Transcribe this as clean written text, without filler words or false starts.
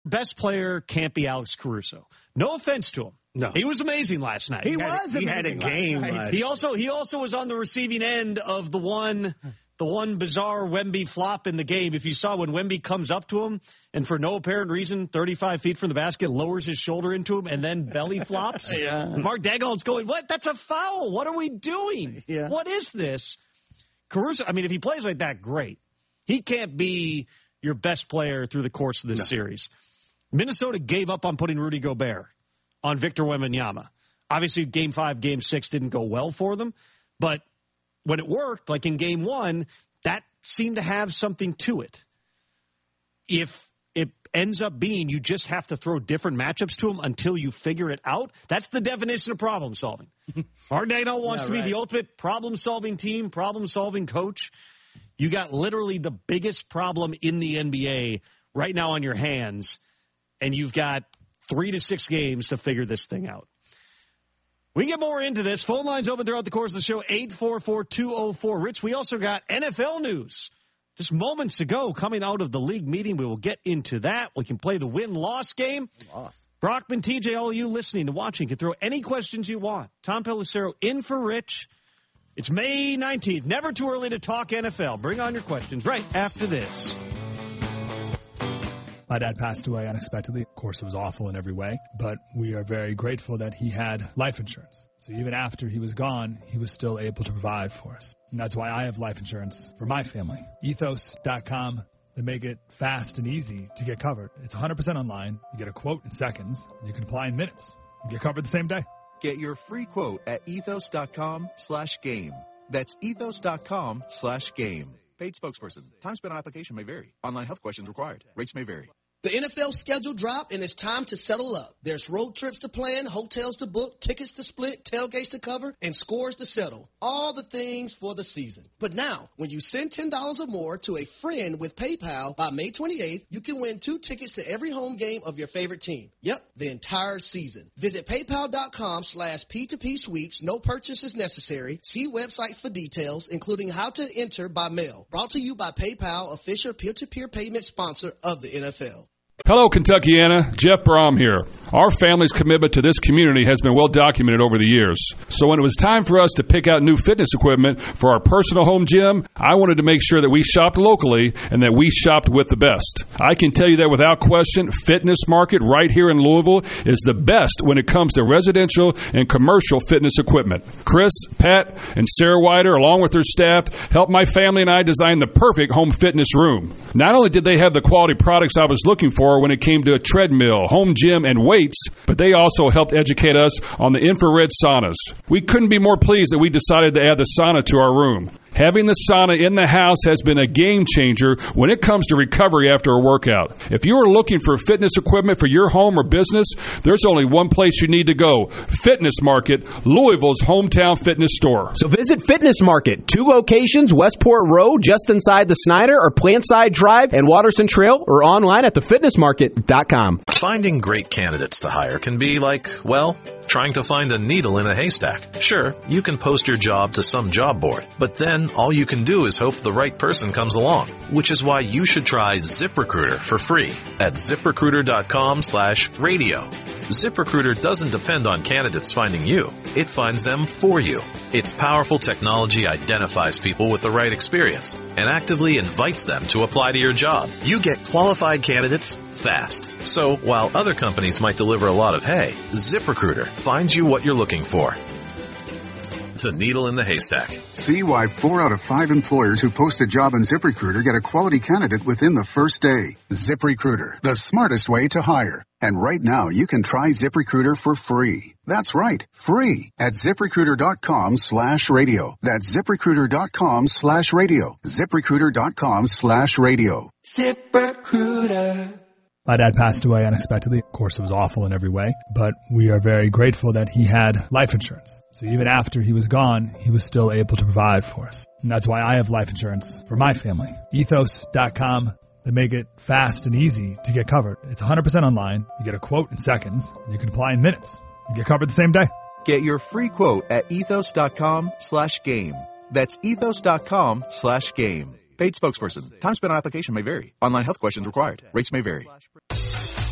best player can't be Alex Caruso. No offense to him. No. He was amazing last night. He had a game. He also was on the receiving end of the one bizarre Wemby flop in the game. If you saw when Wemby comes up to him and for no apparent reason, 35 feet from the basket, lowers his shoulder into him and then belly flops. Yeah. Mark Daigneault's going, what? That's a foul. What are we doing? Yeah. What is this? Caruso, I mean, if he plays like that, great. He can't be your best player through the course of this series. Minnesota gave up on putting Rudy Gobert on Victor Wembanyama. Obviously, Game 5, Game 6 didn't go well for them, but when it worked, like in Game 1, that seemed to have something to it. If it ends up being you just have to throw different matchups to him until you figure it out, that's the definition of problem solving. Mark Daigneault wants to be the ultimate problem-solving team, problem-solving coach. You got literally the biggest problem in the NBA right now on your hands, and you've got 3 to 6 games to figure this thing out. We can get more into this. Phone lines open throughout the course of the show, 844-204. Rich, we also got NFL news just moments ago coming out of the league meeting. We will get into that. We can play the win-loss game. Brockman, TJ, all of you listening and watching can throw any questions you want. Tom Pelissero in for Rich. It's May 19th. Never too early to talk NFL. Bring on your questions right after this. My dad passed away unexpectedly. Of course, it was awful in every way, but we are very grateful that he had life insurance. So even after he was gone, he was still able to provide for us. And that's why I have life insurance for my family. Ethos.com. They make it fast and easy to get covered. It's 100% online. You get a quote in seconds, and you can apply in minutes and get covered the same day. Get your free quote at ethos.com/game. That's ethos.com/game. Paid spokesperson. Time spent on application may vary. Online health questions required. Rates may vary. The NFL schedule dropped, and it's time to settle up. There's road trips to plan, hotels to book, tickets to split, tailgates to cover, and scores to settle. All the things for the season. But now, when you send $10 or more to a friend with PayPal by May 28th, you can win 2 tickets to every home game of your favorite team. Yep, the entire season. Visit paypal.com/P2P sweeps. No purchase is necessary. See websites for details, including how to enter by mail. Brought to you by PayPal, official peer-to-peer payment sponsor of the NFL. Hello, Kentuckiana. Jeff Brom here. Our family's commitment to this community has been well documented over the years. So when it was time for us to pick out new fitness equipment for our personal home gym, I wanted to make sure that we shopped locally and that we shopped with the best. I can tell you that without question, Fitness Market right here in Louisville is the best when it comes to residential and commercial fitness equipment. Chris, Pat, and Sarah Wider, along with their staff, helped my family and I design the perfect home fitness room. Not only did they have the quality products I was looking for when it came to a treadmill, home gym, and weights, but they also helped educate us on the infrared saunas. We couldn't be more pleased that we decided to add the sauna to our room. Having the sauna in the house has been a game changer when it comes to recovery after a workout. If you are looking for fitness equipment for your home or business, there's only one place you need to go. Fitness Market, Louisville's hometown fitness store. So visit Fitness Market, 2 locations, Westport Road, just inside the Snyder, or Plantside Drive and Watterson Trail, or online at thefitnessmarket.com. Finding great candidates to hire can be like, well, trying to find a needle in a haystack. Sure, you can post your job to some job board, but then all you can do is hope the right person comes along, which is why you should try ZipRecruiter for free at ZipRecruiter.com/radio. ZipRecruiter doesn't depend on candidates finding you. It finds them for you. Its powerful technology identifies people with the right experience and actively invites them to apply to your job. You get qualified candidates fast. So while other companies might deliver a lot of hay, ZipRecruiter finds you what you're looking for. The needle in the haystack. See why 4 out of 5 employers who post a job on ZipRecruiter get a quality candidate within the first day. ZipRecruiter, the smartest way to hire. And right now, you can try ZipRecruiter for free. That's right, free at ZipRecruiter.com/radio. That's ZipRecruiter.com/radio. ZipRecruiter.com/radio. ZipRecruiter. My dad passed away unexpectedly. Of course, it was awful in every way, but we are very grateful that he had life insurance. So even after he was gone, he was still able to provide for us. And that's why I have life insurance for my family. Ethos.com. They make it fast and easy to get covered. It's 100% online. You get a quote in seconds, and you can apply in minutes and get covered the same day. Get your free quote at ethos.com/game. That's ethos.com/game. Paid spokesperson. Time spent on application may vary. Online health questions required. Rates may vary.